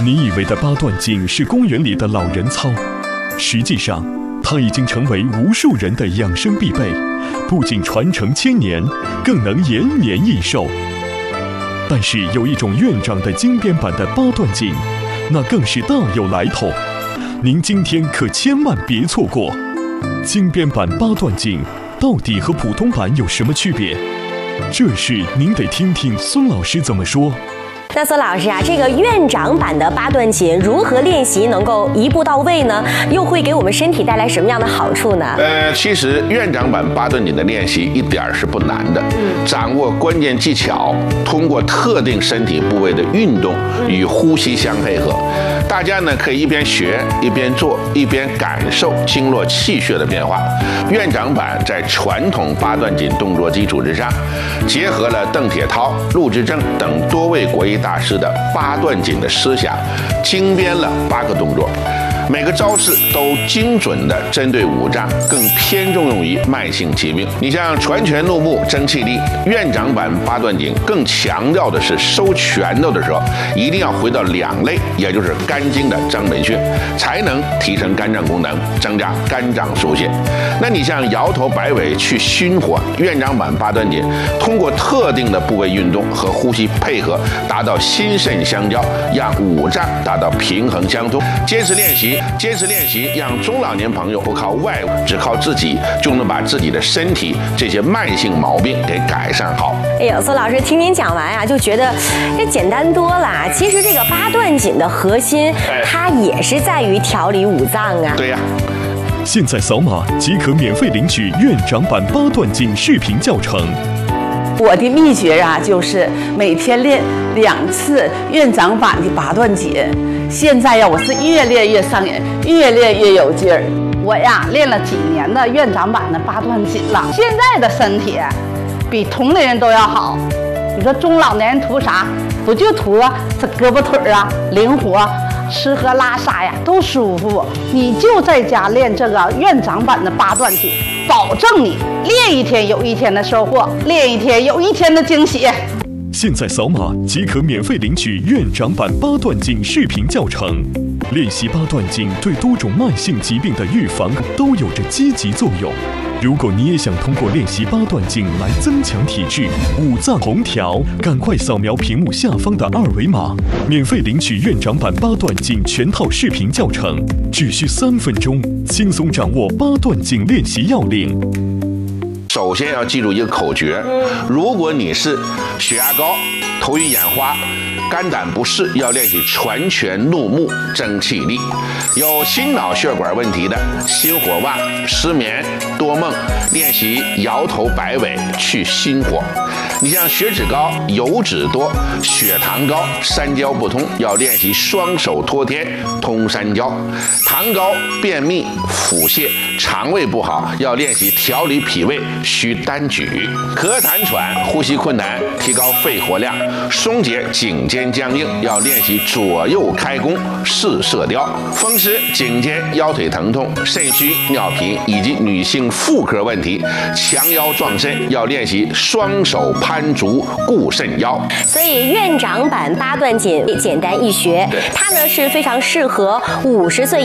你以为的八段锦是公园里的老人操，实际上它已经成为无数人的养生必备，不仅传承千年，更能延年益寿。但是有一种院长的精编版的八段锦，那更是大有来头，您今天可千万别错过。精编版八段锦到底和普通版有什么区别？这事您得听听孙老师怎么说。 那孙老师啊，这个院长版的八段锦如何练习能够一步到位呢？又会给我们身体带来什么样的好处呢？ 其实院长版八段锦的练习一点儿是不难的，掌握关键技巧，通过特定身体部位的运动与呼吸相配合，大家呢可以一边学一边做，一边感受经络气血的变化。院长版在传统八段锦动作基础之上，结合了邓铁涛、陆之正等多位国医大师的八段锦的思想，精编了8个动作，每个招式都精准地针对五脏，更偏重用于慢性疾病。你像传拳入目、争气力，院长版八段锦更强调的是收拳头的时候一定要回到2肋，也就是肝经的章门穴，才能提升肝脏功能，增加肝脏疏泄。那你像摇头摆尾去心火，院长版八段锦通过特定的部位运动和呼吸配合，达到心肾相交，让五脏达到平衡相通。坚持练习，让中老年朋友不靠外物，只靠自己就能把自己的身体这些慢性毛病给改善好。 哎呦，孙老师听您讲完啊，就觉得这简单多了。其实这个八段锦的核心，它也是在于调理五脏啊。 对呀。 现在扫码即可免费领取院长版八段锦视频教程。 我的秘诀啊，就是每天练2次院长版的八段锦。现在呀，我是越练越上瘾，越练越有劲儿。我呀，练了几年的院长版的八段锦了，现在的身体比同龄人都要好。你说中老年人图啥？不就图这胳膊腿啊灵活，吃喝拉撒呀都舒服。你就在家练这个院长版的八段锦，保证你练一天有一天的收获，练一天有一天的惊喜。 现在扫码即可免费领取院长版八段锦视频教程。练习八段锦对多种慢性疾病的预防都有着积极作用。如果你也想通过练习八段锦来增强体质、五脏同调，赶快扫描屏幕下方的2维码，免费领取院长版八段锦全套视频教程，只需3分钟，轻松掌握八段锦练习要领。 首先要记住一个口诀，如果你是血压高、头晕眼花、肝胆不适，要练习传拳入目、争气力；有心脑血管问题的，心火旺、失眠、多梦，练习摇头摆尾去心火。你像血脂高、油脂多、血糖高、三焦不通，要练习双手托天通三焦；糖高、便秘、腹泻、肠胃不好，要练习调理脾胃需单举；咳痰喘、呼吸困难，提高肺活量；松解颈肩僵硬，要练习左右开弓试射雕；风湿、颈肩、腰腿疼痛、肾虚、尿频以及女性妇科问题，强腰壮肾，要练习双手攀足固肾腰。 所以院长版八段锦简单易学，它呢是非常适合50岁